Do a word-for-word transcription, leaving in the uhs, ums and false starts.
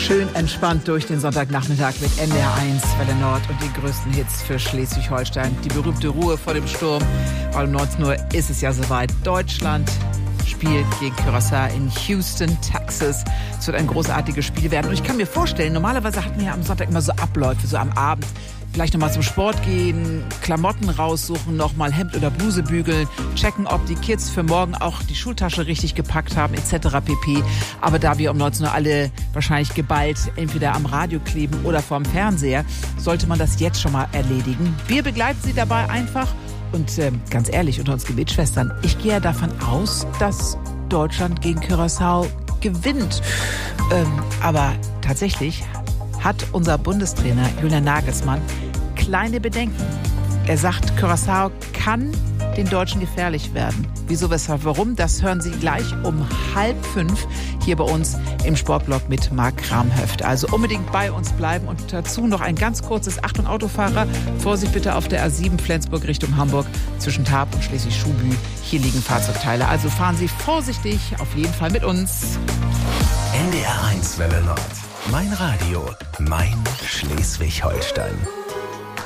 Schön entspannt durch den Sonntagnachmittag mit N D R eins, Welle Nord und den größten Hits für Schleswig-Holstein. Die berühmte Ruhe vor dem Sturm. Weil um neunzehn Uhr ist es ja soweit. Deutschland spielt gegen Curaçao in Houston, Texas. Es wird ein großartiges Spiel werden. Und ich kann mir vorstellen, normalerweise hatten wir ja am Sonntag immer so Abläufe, so am Abend. Vielleicht nochmal zum Sport gehen, Klamotten raussuchen, nochmal Hemd oder Bluse bügeln, checken, ob die Kids für morgen auch die Schultasche richtig gepackt haben, et cetera pp. Aber da wir um neunzehn Uhr alle wahrscheinlich geballt entweder am Radio kleben oder vorm Fernseher, sollte man das jetzt schon mal erledigen. Wir begleiten Sie dabei einfach. Und äh, ganz ehrlich, unter uns Gebetsschwestern, ich gehe ja davon aus, dass Deutschland gegen Curaçao gewinnt. Ähm, aber tatsächlich hat unser Bundestrainer Julian Nagelsmann kleine Bedenken. Er sagt, Curaçao kann den Deutschen gefährlich werden. Wieso, weshalb, warum? Das hören Sie gleich um halb fünf hier bei uns im Sportblog mit Marc Kramhöft. Also unbedingt bei uns bleiben und dazu noch ein ganz kurzes Achtung Autofahrer. Vorsicht bitte auf der A sieben Flensburg Richtung Hamburg zwischen Tarp und Schleswig-Schuhbü. Hier liegen Fahrzeugteile. Also fahren Sie vorsichtig auf jeden Fall mit uns. N D R eins Welle Nord. Mein Radio, mein Schleswig-Holstein.